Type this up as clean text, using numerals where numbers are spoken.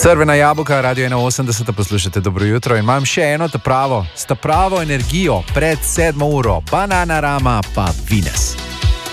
Crvena jabolka, Radio 81, poslušate Dobro jutro. Imam še eno ta pravo energijo pred 7 uro. Bananarama pa Venus.